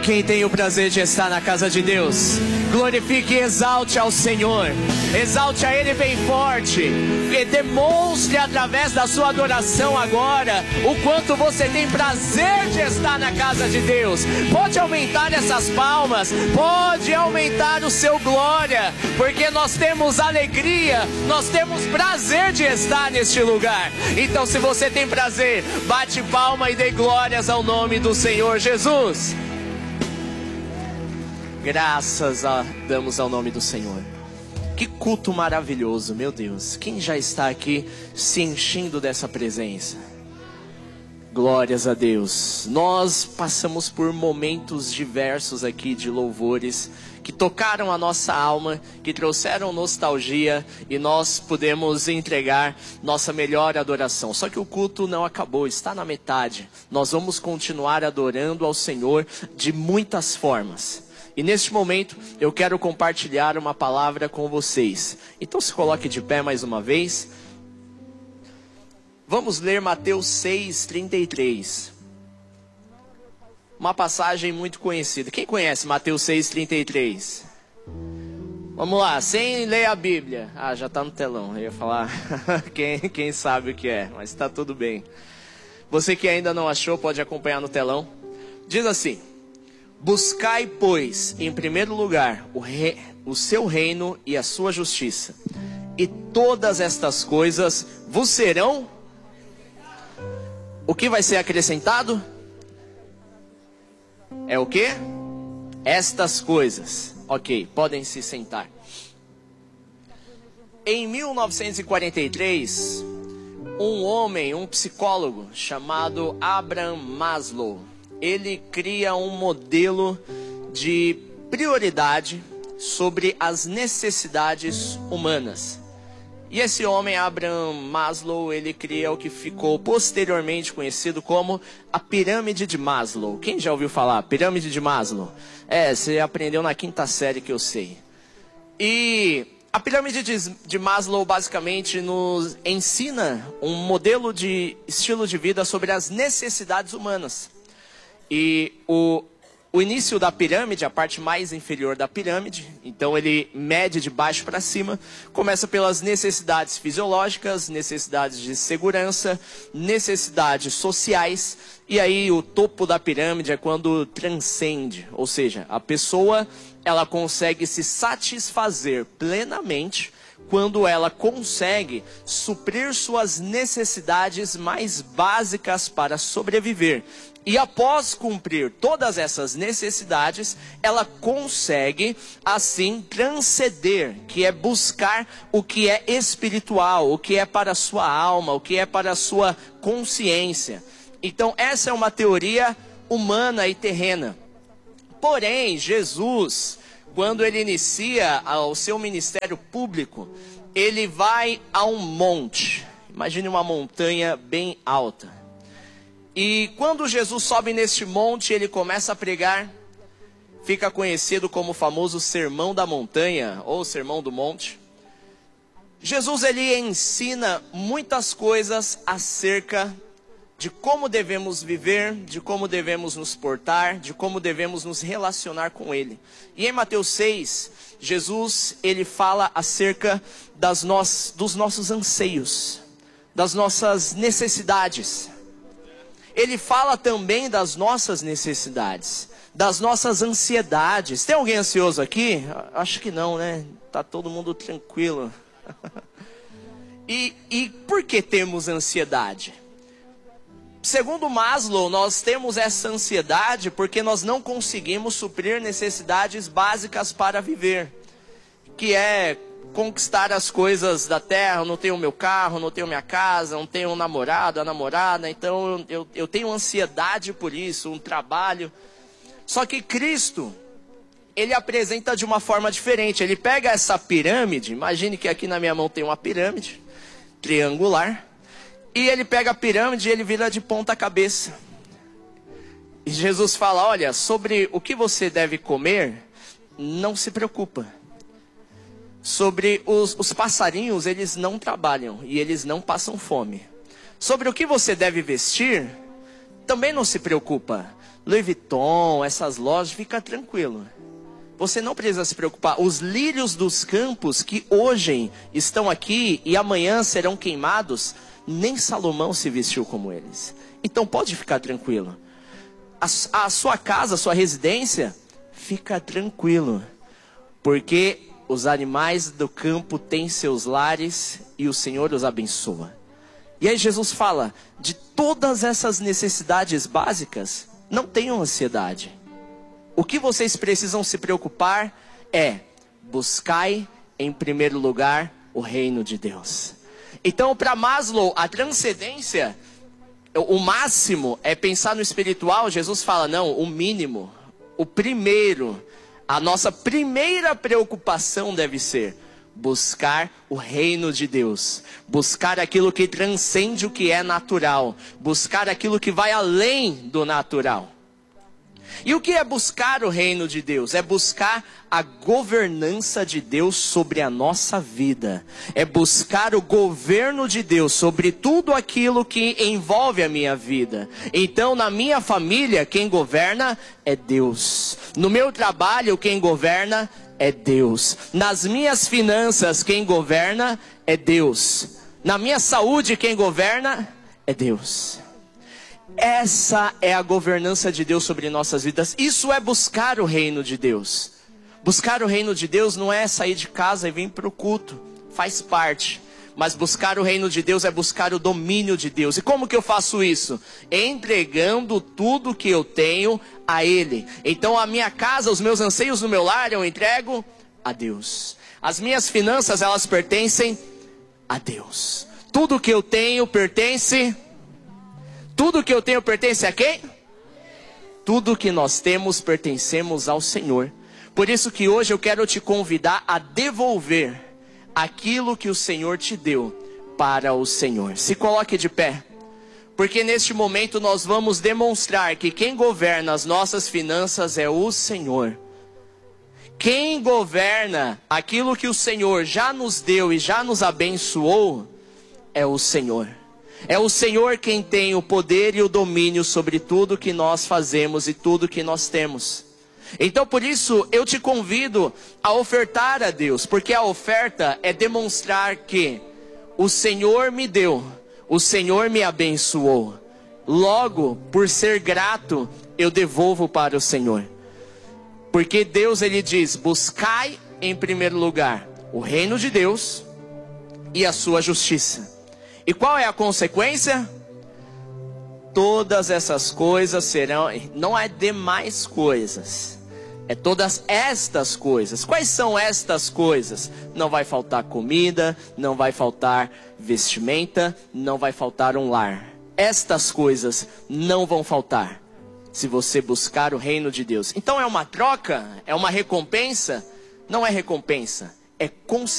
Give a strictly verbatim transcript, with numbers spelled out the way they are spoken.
Quem tem o prazer de estar na casa de Deus, glorifique e exalte ao Senhor. Exalte a Ele bem forte. E demonstre através da sua adoração agora o quanto você tem prazer de estar na casa de Deus. Pode aumentar essas palmas, pode aumentar o seu glória, porque nós temos alegria, nós temos prazer de estar neste lugar. Então, se você tem prazer, bate palma e dê glórias ao nome do Senhor Jesus. Graças a, damos ao nome do Senhor. Que culto maravilhoso, meu Deus. Quem já está aqui se enchendo dessa presença? Glórias a Deus. Nós passamos por momentos diversos aqui de louvores que tocaram a nossa alma, que trouxeram nostalgia, e nós pudemos entregar nossa melhor adoração. Só que o culto não acabou, está na metade. Nós vamos continuar adorando ao Senhor de muitas formas. E neste momento eu quero compartilhar uma palavra com vocês. Então se coloque de pé mais uma vez. Vamos ler Mateus seis, trinta e três. Uma passagem muito conhecida. Quem conhece Mateus seis, trinta e três? Vamos lá, sem ler a Bíblia. Ah, já está no telão. Eu ia falar quem, quem sabe o que é, mas está tudo bem. Você que ainda não achou, pode acompanhar no telão. Diz assim: buscai, pois, em primeiro lugar, o, rei, o seu reino e a sua justiça, e todas estas coisas vos serão... O que vai ser acrescentado? É o quê? Estas coisas. Ok, podem se sentar. Em mil novecentos e quarenta e três, um homem, um psicólogo chamado Abraham Maslow, ele cria um modelo de prioridade sobre as necessidades humanas. E esse homem, Abraham Maslow, ele cria o que ficou posteriormente conhecido como a pirâmide de Maslow. Quem já ouviu falar? Pirâmide de Maslow? É, você aprendeu na quinta série que eu sei. E a pirâmide de, de Maslow basicamente nos ensina um modelo de estilo de vida sobre as necessidades humanas. E o, o início da pirâmide, a parte mais inferior da pirâmide, então ele mede de baixo para cima, começa pelas necessidades fisiológicas, necessidades de segurança, necessidades sociais, e aí o topo da pirâmide é quando transcende, ou seja, a pessoa ela consegue se satisfazer plenamente quando ela consegue suprir suas necessidades mais básicas para sobreviver. E após cumprir todas essas necessidades, ela consegue, assim, transcender, que é buscar o que é espiritual, o que é para a sua alma, o que é para a sua consciência. Então, essa é uma teoria humana e terrena. Porém, Jesus, quando ele inicia o seu ministério público, ele vai a um monte. Imagine uma montanha bem alta. E quando Jesus sobe neste monte, ele começa a pregar, fica conhecido como o famoso Sermão da Montanha, ou Sermão do Monte. Jesus, ele ensina muitas coisas acerca de como devemos viver, de como devemos nos portar, de como devemos nos relacionar com ele. E em Mateus seis, Jesus, ele fala acerca das no... dos nossos anseios, das nossas necessidades. Ele fala também das nossas necessidades, das nossas ansiedades. Tem alguém ansioso aqui? Acho que não, né? Tá todo mundo tranquilo. e, e por que temos ansiedade? Segundo Maslow, nós temos essa ansiedade porque nós não conseguimos suprir necessidades básicas para viver, que é conquistar as coisas da terra. Eu não tenho meu carro, não tenho minha casa, não tenho um namorado, a namorada, então eu, eu tenho ansiedade por isso, um trabalho. Só que Cristo, ele apresenta de uma forma diferente. Ele pega essa pirâmide, imagine que aqui na minha mão tem uma pirâmide triangular, e ele pega a pirâmide e ele vira de ponta cabeça. E Jesus fala: olha, sobre o que você deve comer, não se preocupa. Sobre os, os passarinhos, eles não trabalham e eles não passam fome. Sobre o que você deve vestir, também não se preocupa. Louis Vuitton, essas lojas, fica tranquilo. Você não precisa se preocupar. Os lírios dos campos que hoje estão aqui e amanhã serão queimados, nem Salomão se vestiu como eles. Então pode ficar tranquilo. A, a sua casa, a sua residência, fica tranquilo. Porque os animais do campo têm seus lares e o Senhor os abençoa. E aí Jesus fala, de todas essas necessidades básicas, não tenham ansiedade. O que vocês precisam se preocupar é, buscai em primeiro lugar o reino de Deus. Então para Maslow, a transcendência, o máximo é pensar no espiritual. Jesus fala, não, o mínimo, o primeiro, a nossa primeira preocupação deve ser buscar o reino de Deus, buscar aquilo que transcende o que é natural, buscar aquilo que vai além do natural. E o que é buscar o reino de Deus? É buscar a governança de Deus sobre a nossa vida. É buscar o governo de Deus sobre tudo aquilo que envolve a minha vida. Então, na minha família, quem governa é Deus. No meu trabalho, quem governa é Deus. Nas minhas finanças, quem governa é Deus. Na minha saúde, quem governa é Deus. Essa é a governança de Deus sobre nossas vidas. Isso é buscar o reino de Deus. Buscar o reino de Deus não é sair de casa e vir para o culto. Faz parte. Mas buscar o reino de Deus é buscar o domínio de Deus. E como que eu faço isso? Entregando tudo que eu tenho a Ele. Então a minha casa, os meus anseios no meu lar, eu entrego a Deus. As minhas finanças, elas pertencem a Deus. Tudo que eu tenho pertence... Tudo que eu tenho pertence a quem? Tudo que nós temos pertencemos ao Senhor. Por isso que hoje eu quero te convidar a devolver aquilo que o Senhor te deu para o Senhor. Se coloque de pé. Porque neste momento nós vamos demonstrar que quem governa as nossas finanças é o Senhor. Quem governa aquilo que o Senhor já nos deu e já nos abençoou é o Senhor. É o Senhor quem tem o poder e o domínio sobre tudo que nós fazemos e tudo que nós temos. Então por isso eu te convido a ofertar a Deus, porque a oferta é demonstrar que o Senhor me deu, o Senhor me abençoou. Logo, por ser grato, eu devolvo para o Senhor. Porque Deus, ele diz, buscai em primeiro lugar o reino de Deus e a sua justiça. E qual é a consequência? Todas essas coisas serão, não é demais coisas, é todas estas coisas. Quais são estas coisas? Não vai faltar comida, não vai faltar vestimenta, não vai faltar um lar. Estas coisas não vão faltar, se você buscar o reino de Deus. Então é uma troca? É uma recompensa? Não é recompensa, é consequência.